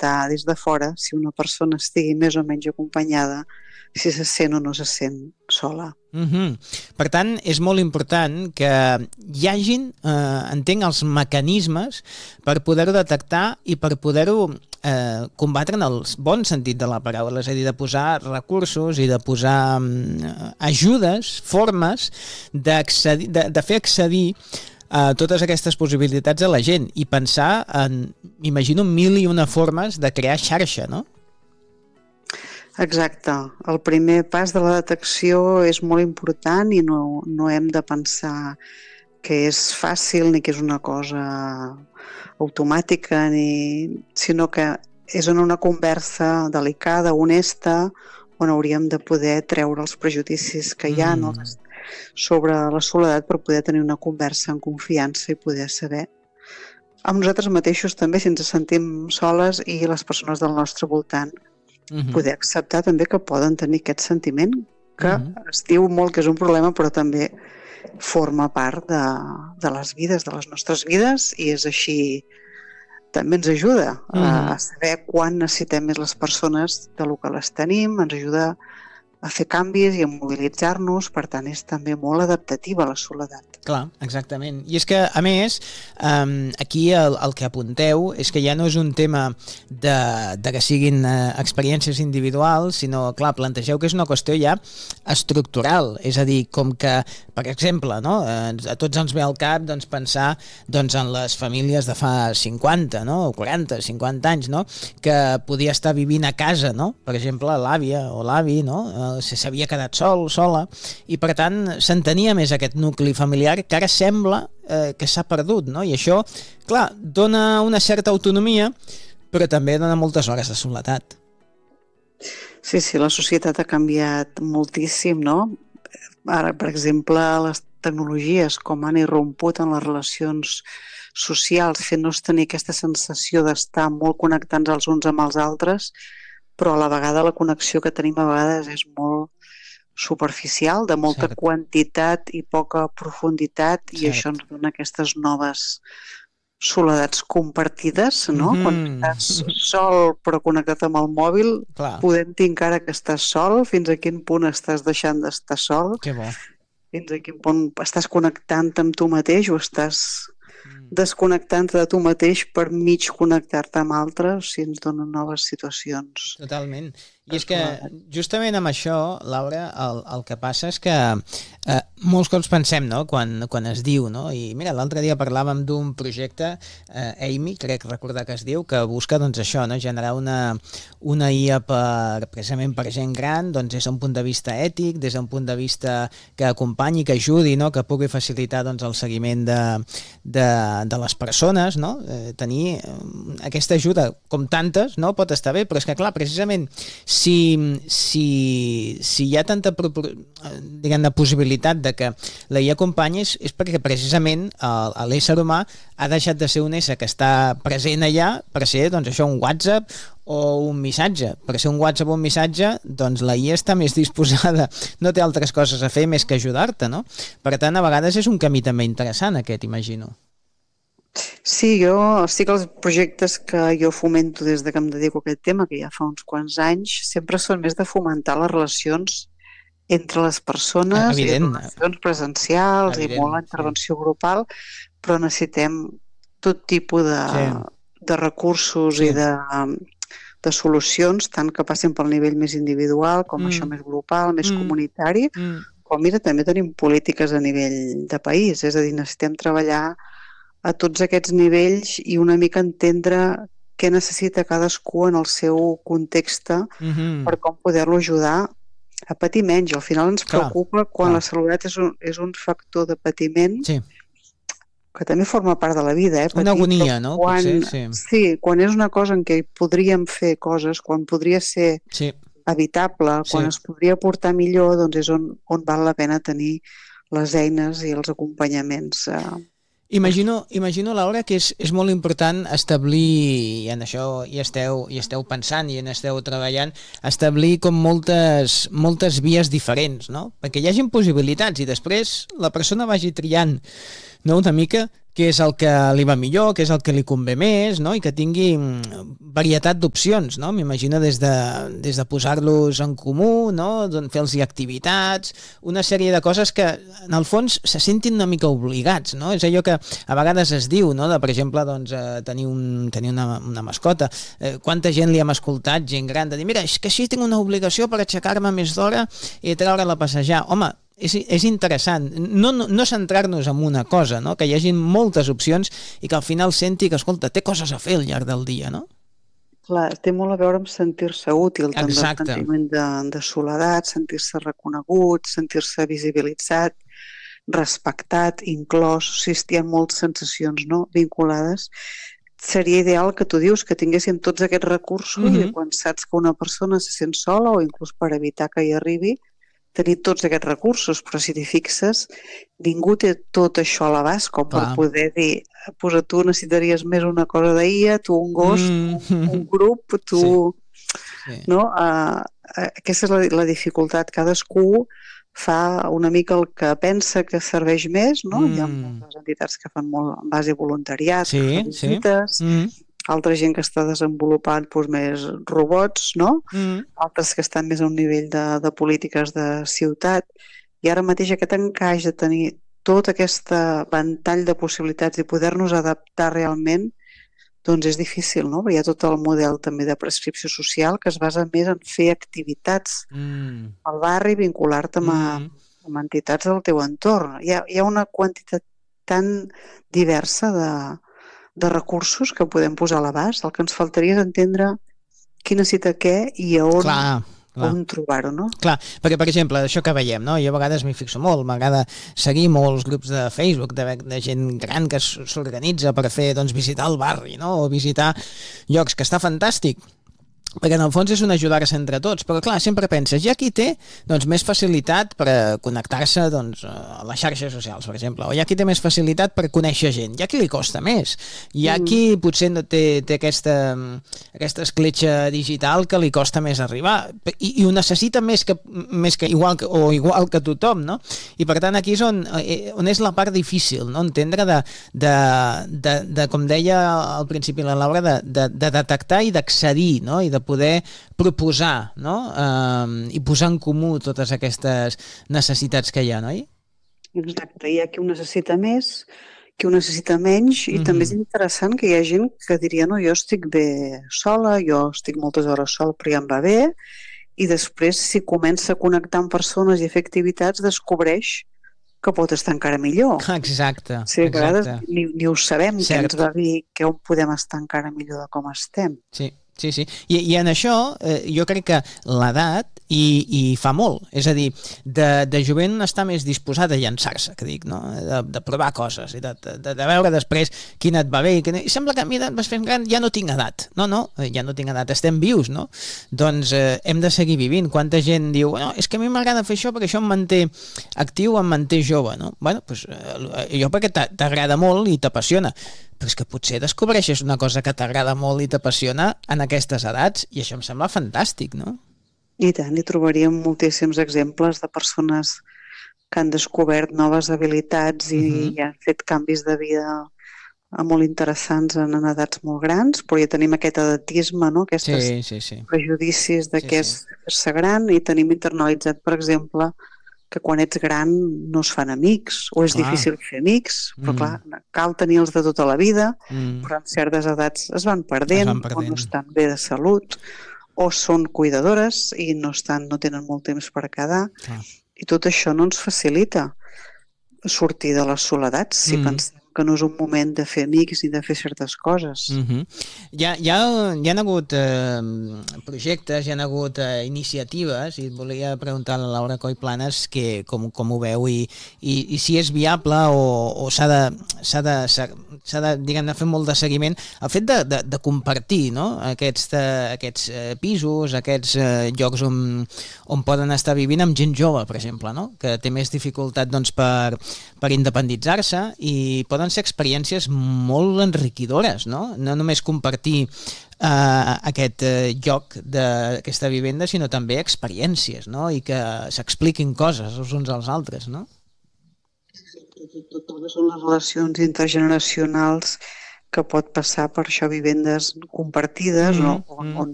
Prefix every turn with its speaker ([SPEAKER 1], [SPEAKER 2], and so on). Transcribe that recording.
[SPEAKER 1] notar des de fora si una persona estigui més o menys acompanyada, si se sent o no se sent sola.
[SPEAKER 2] Per tant, és molt important que hi hagin, entenc, els mecanismes per poder-ho detectar i per poder-ho combatre en el bon sentit de la paraula, és a dir, de posar recursos i de posar ajudes, formes de fer accedir a totes aquestes possibilitats a la gent i pensar en, m'imagino, 1001 formes de crear xarxa, no?
[SPEAKER 1] Exacte. El primer pas de la detecció és molt important i no hem de pensar que és fàcil ni que és una cosa automàtica, sinó que és en una conversa delicada, honesta, on hauríem de poder treure els prejudicis que hi ha sobre la soledat per poder tenir una conversa en confiança i poder saber amb nosaltres mateixos també si ens sentim soles i les persones del nostre voltant poder acceptar també que poden tenir aquest sentiment que es diu molt que és un problema però també forma part de les vides, de les nostres vides i és així, també ens ajuda a saber quan necessitem més les persones de lo que les tenim, ens ajuda a fer canvis i a mobilitzar-nos, per tant és també molt adaptativa la soledat.
[SPEAKER 2] Clar, exactament. I és que, a més, aquí el que apunteu és que ja no és un tema de que siguin experiències individuals, sinó, clar, plantegeu que és una qüestió ja estructural, és a dir, com que, per exemple, no, a tots ens ve al cap doncs, pensar doncs, en les famílies de fa 50, no, o 40, 50 anys, no, que podia estar vivint a casa, no? Per exemple, l'àvia o l'avi, no? S'havia quedat sola, i per tant s'entenia més aquest nucli familiar que ara sembla que s'ha perdut, no? I això, clar, dona una certa autonomia, però també dona moltes hores de soledat.
[SPEAKER 1] Sí, la societat ha canviat moltíssim, no? Ara, per exemple, les tecnologies com han irromput en les relacions socials, fent-nos tenir aquesta sensació d'estar molt connectats els uns amb els altres, però a la vegada la connexió que tenim a vegades és molt superficial, de molta quantitat i poca profunditat i això ens dona aquestes noves soledats compartides, no? Quan estàs sol però connectat amb el mòbil, podent-hi encara que estàs sol, fins a quin punt estàs deixant d'estar sol, fins a quin punt estàs connectant amb tu mateix o estàs desconnectant-te de tu mateix per mig connectar-te amb altres, o sigui, ens donen noves situacions.
[SPEAKER 2] Totalment. I és que justament amb això, Laura, el que passa és que molts cops pensem, no?, quan es diu, no? I mira, l'altre dia parlàvem d'un projecte, Amy, crec recordar que es diu, que busca doncs això, no?, generar una IA precisament per gent gran, doncs des d'un punt de vista ètic, des d'un punt de vista que acompanyi, que ajudi, no?, que pugui facilitar doncs el seguiment de les persones, no? Tenir aquesta ajuda, com tantes, no?, pot estar bé, però és que clar, precisament si hi ha tanta possibilitat de que la IA acompanyi és perquè precisament l'ésser humà ha deixat de ser un ésser que està present allà per ser doncs això, un WhatsApp o un missatge. Per ser un WhatsApp o un missatge, doncs la IA està més disposada, no té altres coses a fer més que ajudar-te, no? Per tant, a vegades és un camí també interessant aquest, imagino.
[SPEAKER 1] Sí, que els projectes que jo fomento des que em dedico a aquest tema, que ja fa uns quants anys, sempre són més de fomentar les relacions entre les persones, i relacions presencials i molt la intervenció grupal, però necessitem tot tipus de recursos i de solucions, tant que passin pel nivell més individual, com això més grupal, més comunitari, com mira, també tenim polítiques a nivell de país, és a dir, necessitem treballar a tots aquests nivells i una mica entendre què necessita cadascú en el seu context per com poder-lo ajudar a patir menys. Al final ens preocupa quan la soledat és un factor de patiment que també forma part de la vida.
[SPEAKER 2] Una agonia, no?
[SPEAKER 1] Sí, quan és una cosa en què podríem fer coses, quan podria ser evitable, quan es podria portar millor, doncs és on val la pena tenir les eines i els acompanyaments.
[SPEAKER 2] Imagino, Laura, que és molt important establir, i en això hi esteu pensant i en esteu treballant, establir com moltes vies diferents, no? Perquè hi hagin possibilitats i després la persona vagi triant, no, una mica què és el que li va millor, què és el que li convé més, no? I que tingui varietat d'opcions, no? M'imagino des de posar-los en comú, no? Fer-los activitats, una sèrie de coses que en el fons se sentin una mica obligats, no? És allò que a vegades es diu, no? De, per exemple, doncs, tenir una mascota. Quanta gent li hem escoltat, gent gran, de dir, mira, és que així tinc una obligació per aixecar-me més d'hora i treure-la a passejar. Home, és interessant, no centrar-nos en una cosa, no? Que hi hagi moltes opcions i que al final senti que, escolta, té coses a fer al llarg del dia, no?
[SPEAKER 1] Clar, té molt a veure amb sentir-se útil, també el
[SPEAKER 2] Exacte.
[SPEAKER 1] sentiment de soledat, sentir-se reconegut, sentir-se visibilitzat, respectat, inclòs, o sigui, hi ha moltes sensacions, no?, vinculades. Seria ideal que tu dius que tinguéssim tots aquests recursos i quan saps que una persona se sent sola o inclús per evitar que hi arribi, tenir tots aquests recursos, però si t'hi fixes, ningú té tot això a l'abast com per poder dir, pues a tu necessitaries més una cosa d'ahir, tu un gos, un grup, tu... Sí. No? Aquesta és la dificultat. Cadascú fa una mica el que pensa que serveix més, no? Hi ha moltes entitats que fan molt en base a voluntariat, que fan visites, altra gent que està desenvolupant més robots, no? Altres que estan més a un nivell de polítiques de ciutat. I ara mateix aquest encaix de tenir tot aquest ventall de possibilitats i poder-nos adaptar realment, doncs és difícil, no? Hi ha tot el model també de prescripció social que es basa més en fer activitats al barri, vincular-te amb entitats del teu entorn. Hi ha una quantitat tan diversa de recursos que podem posar a l'abast. El que ens faltaria és entendre qui necessita què i a on trobar-ho, no?
[SPEAKER 2] Clar, perquè, per exemple, això que veiem, no? Jo a vegades m'hi fixo molt, m'agrada seguir molts grups de Facebook de gent gran que s'organitza per fer, doncs, visitar el barri, no? O visitar llocs, que està fantàstic, perquè en el fons és un ajudar-se entre tots, però clar, sempre penses, hi ha qui té doncs, més facilitat per connectar-se doncs, a les xarxes socials, per exemple, o hi ha qui té més facilitat per conèixer gent, hi ha qui li costa més, hi ha qui potser no té aquesta escletxa digital que li costa més arribar, i ho necessita més que igual que tothom, no? I per tant aquí és on és la part difícil, no? Entendre de com deia al principi la Laura, de detectar i d'accedir, no? I de poder proposar, no? I posar en comú totes aquestes necessitats que hi ha, no?
[SPEAKER 1] Exacte, hi ha qui ho necessita més, qui ho necessita menys, i també és interessant que hi ha gent que diria, no, jo estic bé sola, jo estic moltes hores sol, però ja em va bé, i després, si comença a connectar amb persones i a fer activitats, descobreix que pot estar encara millor.
[SPEAKER 2] Exacte.
[SPEAKER 1] O sigui, a vegades ni ho sabem, que ens va dir que on podem estar encara millor de com estem.
[SPEAKER 2] Sí. I en això jo crec que l'edat i fa molt, és a dir, de jovent està més disposat a llançar-se, que dic, no? De provar coses i de veure després quina et va bé i sembla que a mi vas fent gran, ja no tinc edat, ja no tinc edat, estem vius, no? Doncs hem de seguir vivint. Quanta gent diu, no, és que a mi m'agrada fer això perquè això em manté actiu, em manté jove, no? Bueno, doncs jo perquè t'agrada molt i t'apassiona, però és que potser descobreixes una cosa que t'agrada molt i t'apassiona en aquestes edats, i això em sembla fantàstic, no?
[SPEAKER 1] I tant, hi trobaríem moltíssims exemples de persones que han descobert noves habilitats i han fet canvis de vida molt interessants en edats molt grans, però ja tenim aquest edatisme, no? Aquests prejudicis de què és fer-se gran, i tenim internalitzat, per exemple, que quan ets gran no es fan amics, o és difícil fer amics, però clar, cal tenir-los de tota la vida, però en certes edats es van perdent, o no estan bé de salut, o són cuidadores i no tenen molt temps per quedar, i tot això no ens facilita sortir de les soledats si pensem que no és un moment de fer amics i de fer certes coses.
[SPEAKER 2] Hi ha hagut projectes, hi ha hagut iniciatives, i et volia preguntar a la Laura Coll Planes com ho veu i si és viable o s'ha de diguem-ne, fer molt de seguiment. El fet de compartir, no? Aquests pisos, aquests llocs on poden estar vivint amb gent jove, per exemple, no? Que té més dificultat doncs, per independitzar-se, i poden ser experiències molt enriquidores, no? No només compartir aquest lloc d'aquesta vivenda, sinó també experiències, no? I que s'expliquin coses els uns als altres, no?
[SPEAKER 1] tot el que són les relacions intergeneracionals que pot passar per això, vivendes compartides, on